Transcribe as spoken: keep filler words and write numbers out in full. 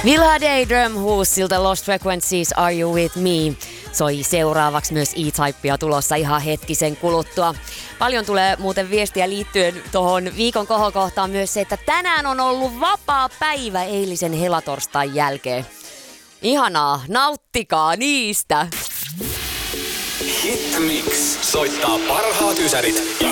Villa Day Drumhoosilta Lost Frequencies Are You With Me soi seuraavaksi myös E-Typea tulossa ihan hetkisen kuluttua. Paljon tulee muuten viestiä liittyen tuohon viikon kohokohtaan myös se, että tänään on ollut vapaa päivä eilisen helatorstain jälkeen. Ihanaa, nauttikaa niistä! Hitmix soittaa parhaat ysärit ja